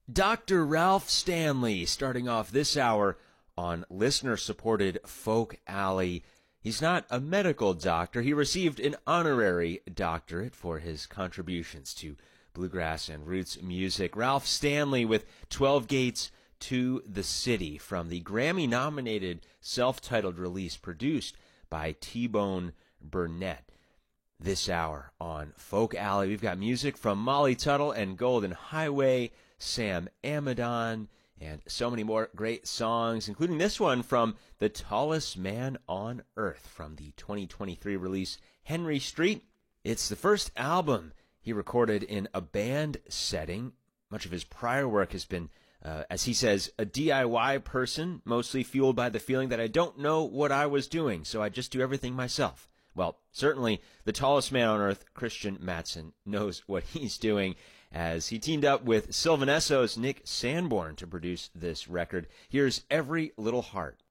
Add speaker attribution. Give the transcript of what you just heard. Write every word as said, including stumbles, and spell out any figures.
Speaker 1: Doctor Ralph Stanley, starting off this hour on listener-supported Folk Alley. He's not a medical doctor. He received an honorary doctorate for his contributions to bluegrass and roots music. Ralph Stanley with twelve Gates to the City from the Grammy-nominated self-titled release produced by T-Bone Burnett. This hour on Folk Alley, we've got music from Molly Tuttle and Golden Highway, Sam Amidon, and so many more great songs, including this one from The Tallest Man on Earth from the twenty twenty-three release Henry Street. It's the first album he recorded in a band setting. Much of his prior work has been, uh, as he says, a D I Y person, mostly fueled by the feeling that I don't know what I was doing, so I just do everything myself. Well, certainly the tallest man on earth, Christian Mattson, knows what he's doing as he teamed up with Sylvan Esso's Nick Sanborn to produce this record. Here's Every Little Heart.